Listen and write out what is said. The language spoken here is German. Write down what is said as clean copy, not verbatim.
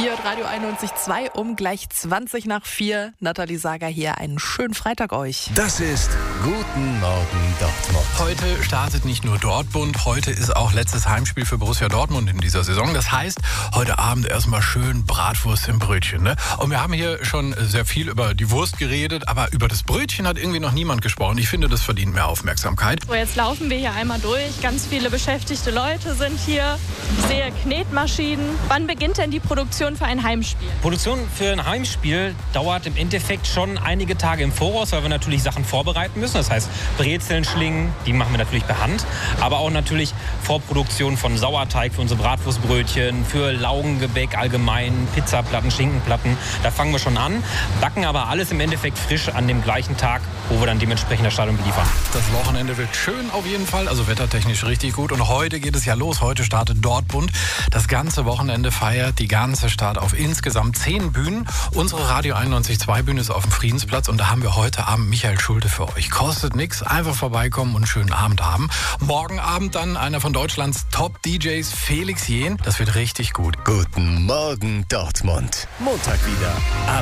Ihr hört Radio 91.2 um gleich 20 nach 4. Nathalie Sager hier. Einen schönen Freitag euch. Das ist Guten Morgen Dortmund. Heute startet nicht nur Dortmund, heute ist auch letztes Heimspiel für Borussia Dortmund in dieser Saison. Das heißt, heute Abend erstmal schön Bratwurst im Brötchen. Ne? Und wir haben hier schon sehr viel über die Wurst geredet, aber über das Brötchen hat irgendwie noch niemand gesprochen. Ich finde, das verdient mehr Aufmerksamkeit. So, jetzt laufen wir hier einmal durch. Ganz viele beschäftigte Leute sind hier. Ich sehe Knetmaschinen. Wann beginnt denn die Produktion für ein Heimspiel? Produktion für ein Heimspiel dauert im Endeffekt schon einige Tage im Voraus, weil wir natürlich Sachen vorbereiten müssen. Das heißt, Brezeln schlingen, die machen wir natürlich per Hand. Aber auch natürlich Vorproduktion von Sauerteig für unsere Bratwurstbrötchen, für Laugengebäck allgemein, Pizzaplatten, Schinkenplatten. Da fangen wir schon an, backen aber alles im Endeffekt frisch an dem gleichen Tag, wo wir dann dementsprechend das Stadion beliefern. Das Wochenende wird schön auf jeden Fall, also wettertechnisch richtig gut. Und heute geht es ja los. Heute startet Dortmund. Das ganze Wochenende feiert die ganze Stadt auf insgesamt 10 Bühnen. Unsere Radio 91.2 Bühne ist auf dem Friedensplatz und da haben wir heute Abend Michael Schulte für euch. Kostet nichts, einfach vorbeikommen und einen schönen Abend haben. Morgen Abend dann einer von Deutschlands Top-DJs, Felix Jähn. Das wird richtig gut. Guten Morgen Dortmund. Montag wieder ab